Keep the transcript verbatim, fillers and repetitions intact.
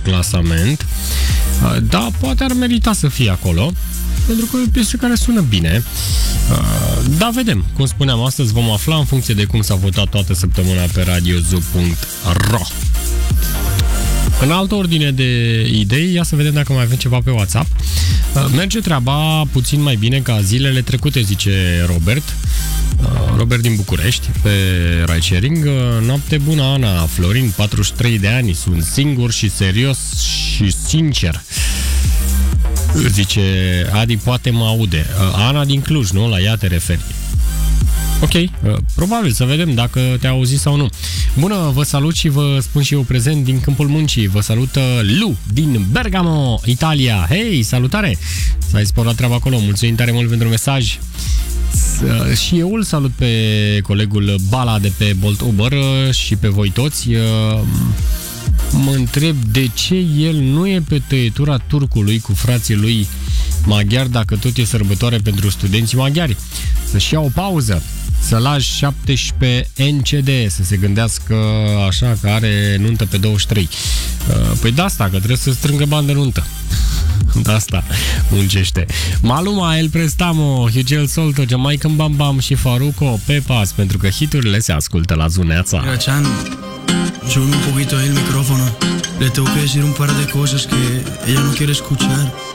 clasament. Da, poate ar merita să fie acolo, pentru că e o piesă care sună bine. Da, vedem. Cum spuneam, astăzi vom afla în funcție de cum s-a votat toată săptămâna pe radiozoo punct ro. În altă ordine de idei, ia să vedem dacă mai avem ceva pe WhatsApp. Merge treaba puțin mai bine ca zilele trecute, zice Robert. Robert din București, pe ride-sharing. Noapte bună, Ana. Florin, patruzeci și trei de ani, sunt singur și serios și sincer. Zice Adi, poate mă aude. Ana din Cluj, nu? La ea te referi. Ok, probabil, să vedem dacă te-a auzit sau nu. Bună, vă salut și vă spun și eu prezent din Câmpul Muncii. Vă salută Lu din Bergamo, Italia. Hei, salutare! S-a spălat treaba acolo, mulțumim tare mult pentru mesaj. Și eu îl salut pe colegul Bala de pe Bolt Uber și pe voi toți. Mă întreb de ce el nu e pe tăietura turcului cu frații lui maghiari dacă tot e sărbătoare pentru studenții maghiari. Să-și ia o pauză, să lași șaptesprezece N C D, să se gândească așa că are nuntă pe douăzeci și trei. Păi de asta, că trebuie să strângă bani de nuntă. De asta muncește. Maluma, El Prestamo, Hugel Solto, Jamaican Bam Bam și Faruco, Pepas, pentru că hiturile se ascultă la Zuneața. Chan, sube un poquito ahí el micrófono. Le tengo que decir un par de cosas que ella no quiere escuchar.